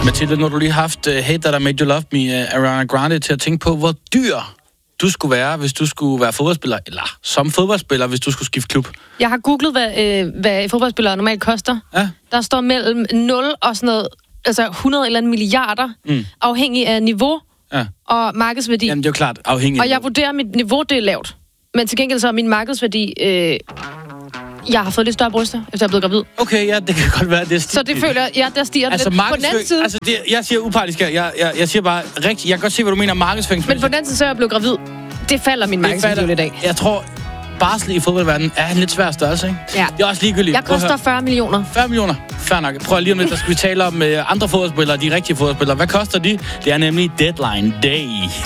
Mathilde, når du lige har haft Hey That I Made You Love Me, Ariana Grande, til at tænke på, hvor dyr du skulle være, hvis du skulle være fodboldspiller, eller som fodboldspiller, hvis du skulle skifte klub. Jeg har googlet, hvad fodboldspillere normalt koster. Ja. Der står mellem 0 og sådan noget, altså 100 eller milliarder, afhængig af niveau og markedsværdi. Jamen, det er jo klart afhængigt. Og jeg vurderer, at mit niveau, det er lavt. Men til gengæld så er min markedsværdi... jeg har fået lidt større bryster, efter jeg er blevet gravid. Okay, ja, det kan godt være, det er så det føler jeg, der stiger altså, lidt. På den anden side... Altså, jeg siger upartisk her. Jeg siger bare rigtigt. Jeg kan godt se, hvad du mener markedsføringsmæssigt. Men på den anden side, så er jeg blevet gravid. Det falder min markedsværdi lidt af. Jeg tror, barsel i fodboldverdenen er en lidt svær størrelse, ikke? Ja. Det er også ligegyldigt. Jeg koster 40 millioner. 40 millioner? Fair nok. Prøv lige om lidt, der skal vi tale om andre fodboldspillere, de rigtige fodboldspillere. Hvad koster de? Det er nemlig Deadline Day.